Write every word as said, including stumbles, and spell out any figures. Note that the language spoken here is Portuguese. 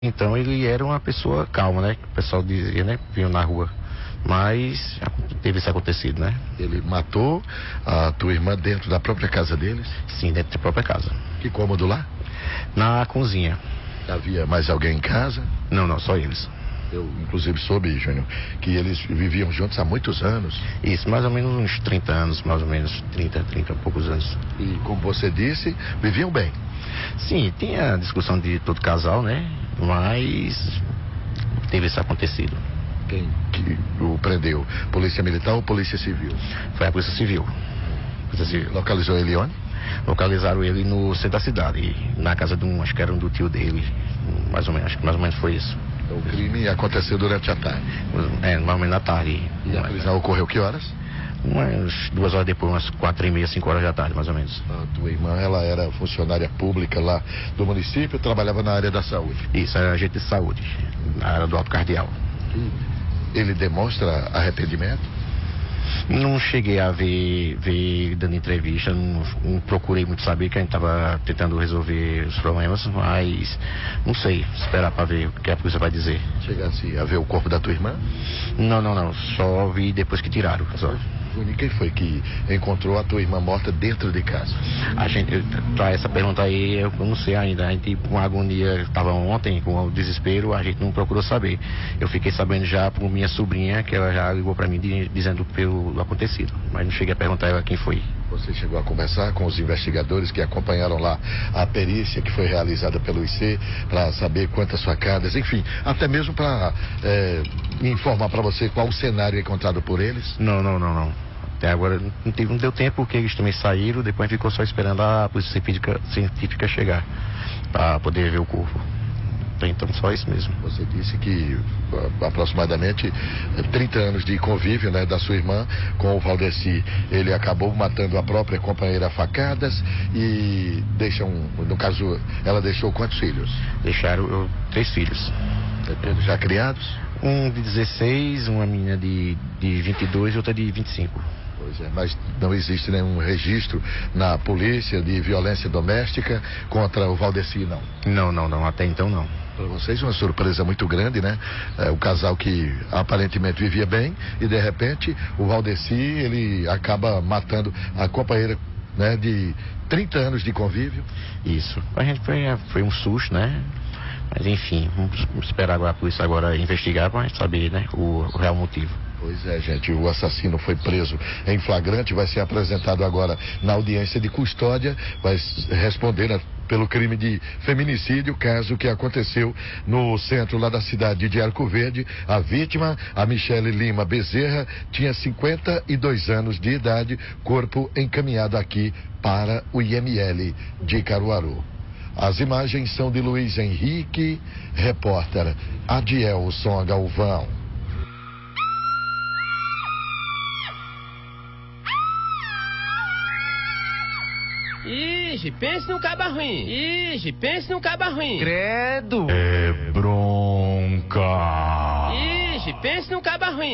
Então ele era uma pessoa calma, né? O pessoal dizia, né? Vinha na rua. Mas teve isso acontecido, né? Ele matou a tua irmã dentro da própria casa deles? Sim, dentro da própria casa. Que cômodo lá? Na cozinha. Havia mais alguém em casa? Não, não, só eles. Eu, inclusive, soube, Júnior, que eles viviam juntos há muitos anos. Isso, mais ou menos uns trinta anos, mais ou menos, trinta, trinta e poucos anos. E, como você disse, viviam bem? Sim, tinha a discussão de todo casal, né? Mas teve isso acontecido. Quem que o prendeu? Polícia Militar ou Polícia Civil? Foi a Polícia Civil. Polícia Civil. Localizou ele onde? Localizaram ele no centro da cidade, na casa de um, acho que era um do tio dele, mais ou menos, acho que mais ou menos foi isso. O crime aconteceu durante a tarde? É, mais ou menos na tarde. E a prisão ocorreu que horas? Umas duas horas depois, umas quatro e meia, cinco horas da tarde, mais ou menos. A tua irmã, ela era funcionária pública lá do município, trabalhava na área da saúde? Isso, era agente de saúde, na área do alto cardeal. E ele demonstra arrependimento? Não cheguei a ver, ver dando entrevista, não, não procurei muito saber, que a gente estava tentando resolver os problemas, mas não sei, esperar para ver o que a polícia vai dizer. Chegasse a ver o corpo da tua irmã? Não, não, não, só vi depois que tiraram. Só. E quem foi que encontrou a tua irmã morta dentro de casa? A gente, pra essa pergunta aí, eu não sei ainda. A gente, com a agonia, estava ontem, com o desespero, a gente não procurou saber. Eu fiquei sabendo já por minha sobrinha, que ela já ligou para mim dizendo pelo acontecido, mas não cheguei a perguntar ela quem foi. Você chegou a conversar com os investigadores que acompanharam lá a perícia que foi realizada pelo I C para saber quantas facadas, enfim, até mesmo para é, informar para você qual o cenário encontrado por eles? Não, não, não, não. Até agora não, teve, não deu tempo porque eles também saíram, depois ficou só esperando a polícia científica, científica chegar para poder ver o corpo. Então só isso mesmo. Você disse que uh, aproximadamente trinta anos de convívio, né, da sua irmã com o Valdeci, ele acabou matando a própria companheira a facadas e deixa um, no caso, ela deixou quantos filhos? Deixaram eu, três filhos. Todos já criados? Um de dezesseis, uma menina de, de vinte e dois e outra de vinte e cinco. Pois é, mas não existe nenhum registro na polícia de violência doméstica contra o Valdeci, não? Não, não, não, até então não. Para vocês uma surpresa muito grande, né? É, o casal que aparentemente vivia bem e de repente o Valdeci, ele acaba matando a companheira, né, de trinta anos de convívio. Isso, a gente foi, foi um susto, né? Mas enfim, vamos esperar agora a polícia agora investigar para saber, né, o, o real motivo. Pois é, gente, o assassino foi preso em flagrante, vai ser apresentado agora na audiência de custódia, vai responder a, pelo crime de feminicídio, caso que aconteceu no centro lá da cidade de Arco Verde. A vítima, a Michele Lima Bezerra, tinha cinquenta e dois anos de idade, corpo encaminhado aqui para o I M L de Caruaru. As imagens são de Luiz Henrique, repórter Adielson Galvão. Ixi, pense num caba ruim. Ixi, pense num caba ruim. Credo. É bronca. Ixi, pense num caba ruim.